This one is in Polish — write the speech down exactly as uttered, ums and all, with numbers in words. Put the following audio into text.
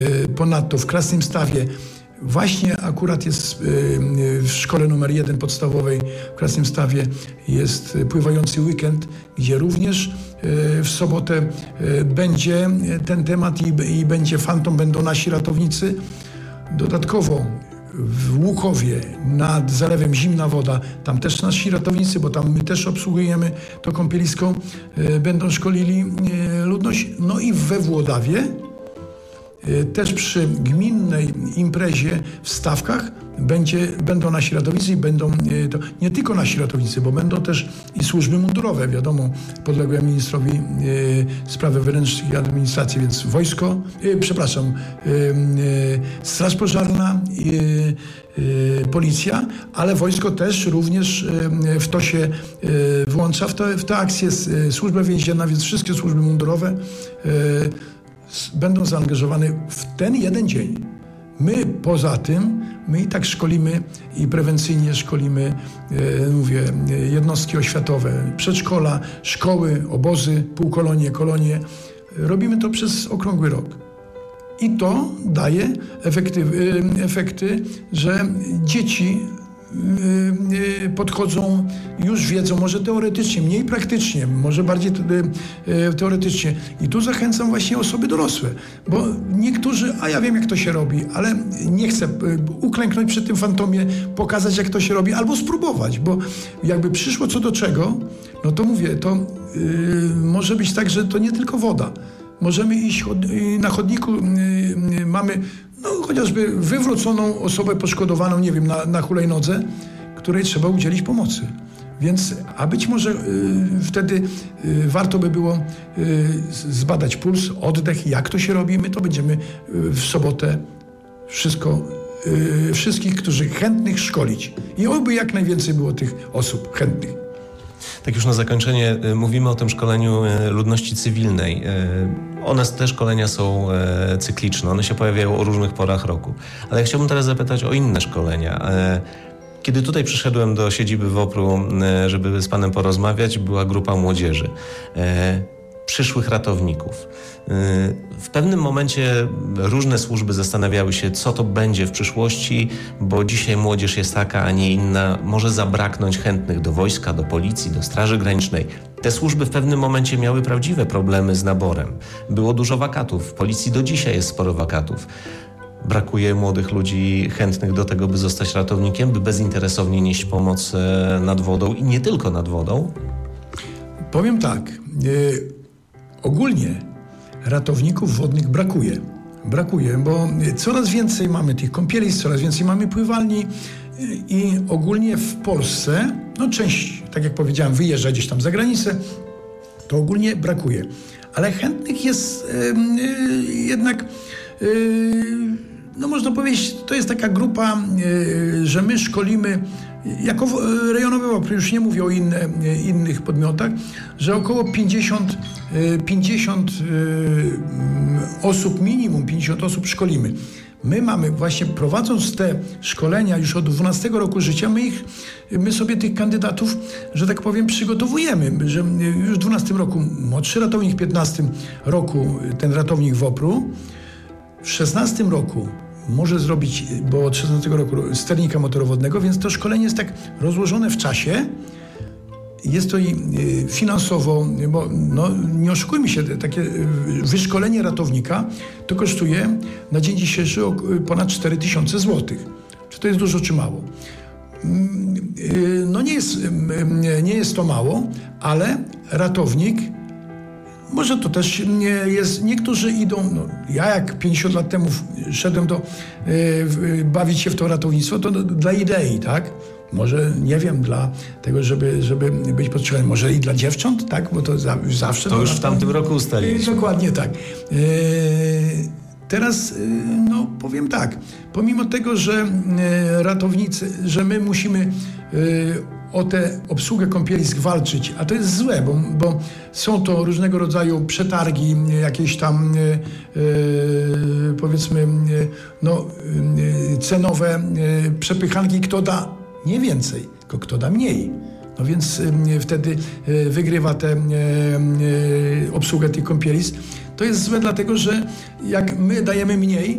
Ponadto w Krasnymstawie właśnie akurat jest w szkole numer jeden podstawowej w Krasnymstawie jest pływający weekend, gdzie również w sobotę będzie ten temat i, i będzie fantom, będą nasi ratownicy. Dodatkowo w Łukowie nad zalewem Zimna Woda, tam też nasi ratownicy, bo tam my też obsługujemy to kąpielisko, będą szkolili ludność. No i we Włodawie też przy gminnej imprezie w Stawkach będzie, będą nasi ratownicy i będą to nie tylko nasi ratownicy, bo będą też i służby mundurowe, wiadomo, podległe ministrowi e, spraw wewnętrznych i administracji, więc wojsko, e, przepraszam, e, e, straż pożarna, e, e, policja, ale wojsko też również e, w to się e, włącza, w, to, w tę akcję e, służba więzienna, więc wszystkie służby mundurowe e, będą zaangażowane w ten jeden dzień. My poza tym, my i tak szkolimy i prewencyjnie szkolimy, e, mówię, jednostki oświatowe, przedszkola, szkoły, obozy, półkolonie, kolonie. Robimy to przez okrągły rok. I to daje efekty, efekty, że dzieci podchodzą, już wiedzą, może teoretycznie, mniej praktycznie, może bardziej teoretycznie. I tu zachęcam właśnie osoby dorosłe, bo niektórzy, a ja wiem, jak to się robi, ale nie chcę uklęknąć przy tym fantomie, pokazać, jak to się robi, albo spróbować, bo jakby przyszło co do czego, no to mówię, to yy, może być tak, że to nie tylko woda. Możemy iść chod- na chodniku, yy, mamy no chociażby wywróconą osobę poszkodowaną, nie wiem, na, na hulajnodze, której trzeba udzielić pomocy. Więc, a być może y, wtedy y, warto by było y, zbadać puls, oddech, jak to się robi. My to będziemy y, w sobotę wszystko, y, wszystkich, którzy chętnych szkolić. I oby jak najwięcej było tych osób chętnych. Tak już na zakończenie, mówimy o tym szkoleniu ludności cywilnej. One, te szkolenia są cykliczne, one się pojawiają o różnych porach roku. Ale ja chciałbym teraz zapytać o inne szkolenia. Kiedy tutaj przyszedłem do siedziby W O P R u, żeby z panem porozmawiać, była grupa młodzieży, przyszłych ratowników. W pewnym momencie różne służby zastanawiały się, co to będzie w przyszłości, bo dzisiaj młodzież jest taka, a nie inna. Może zabraknąć chętnych do wojska, do policji, do Straży Granicznej. Te służby w pewnym momencie miały prawdziwe problemy z naborem. Było dużo wakatów. W policji do dzisiaj jest sporo wakatów. Brakuje młodych ludzi chętnych do tego, by zostać ratownikiem, by bezinteresownie nieść pomoc nad wodą i nie tylko nad wodą. Powiem tak. Yy... Ogólnie ratowników wodnych brakuje. Brakuje, bo coraz więcej mamy tych kąpielisk, coraz więcej mamy pływalni i ogólnie w Polsce, no część, tak jak powiedziałem, wyjeżdża gdzieś tam za granicę, to ogólnie brakuje. Ale chętnych jest yy, jednak, yy, no można powiedzieć, to jest taka grupa, yy, że my szkolimy jako rejonowy W O P R, już nie mówię o inne, innych podmiotach, że około pięćdziesiąt, pięćdziesiąt osób, minimum pięćdziesiąt osób szkolimy. My mamy właśnie, prowadząc te szkolenia już od dwunastego roku życia, my, ich, my sobie tych kandydatów, że tak powiem, przygotowujemy, że już w dwunastym roku młodszy ratownik, w piętnastym roku ten ratownik W O P R u, w szesnastym roku może zrobić, bo od szesnastego roku sternika motorowodnego, więc to szkolenie jest tak rozłożone w czasie. Jest to i finansowo, bo no, nie oszukujmy się, takie wyszkolenie ratownika to kosztuje na dzień dzisiejszy ponad cztery tysiące złotych. Czy to jest dużo, czy mało? No nie jest, nie jest to mało, ale ratownik, może to też nie jest, niektórzy idą, no, ja jak pięćdziesiąt lat temu szedłem do, y, bawić się w to ratownictwo, to dla idei, tak? Może, nie wiem, dla tego, żeby, żeby być potrzebny, może i dla dziewcząt, tak? Bo to za, zawsze... To, to już w tamtym roku ustaliliśmy. Dokładnie tak. Y, teraz, y, no powiem tak, pomimo tego, że y, ratownicy, że my musimy y, o tę obsługę kąpielisk walczyć, a to jest złe, bo, bo są to różnego rodzaju przetargi, jakieś tam yy, yy, powiedzmy yy, no, yy, cenowe yy, przepychanki, kto da nie więcej, tylko kto da mniej. No więc y, wtedy y, wygrywa tę y, y, obsługę tych kąpielisk. To jest złe dlatego, że jak my dajemy mniej,